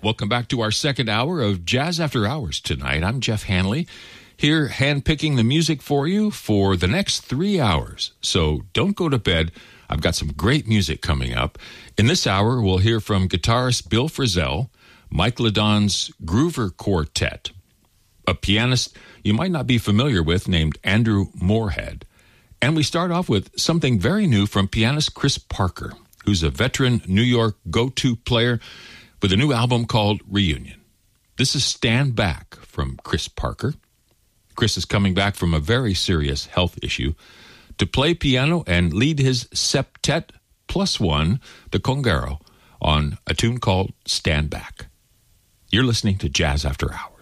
Welcome back to our second hour of Jazz After Hours tonight. I'm Jeff Hanley, here handpicking the music for you for the next 3 hours. So don't go to bed. I've got some great music coming up. In this hour, we'll hear from guitarist Bill Frisell, Mike Ladon's Groover Quartet, a pianist you might not be familiar with named Andrew Moorhead. And we start off with something very new from pianist Chris Parker, who's a veteran New York go-to player with a new album called Reunion. This is Stand Back from Chris Parker. Chris is coming back from a very serious health issue to play piano and lead his septet +1, the Congaro, on a tune called Stand Back. You're listening to Jazz After Hours.